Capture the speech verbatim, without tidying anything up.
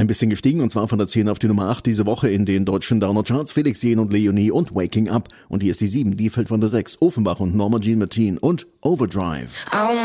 ein bisschen gestiegen und zwar von der zehn auf die Nummer acht diese Woche in den deutschen Downer Charts. Felix Jähn und Leonie und Waking Up. Und hier ist die sieben, die fällt von der sechs. Offenbach und Norma Jean Martin und Overdrive.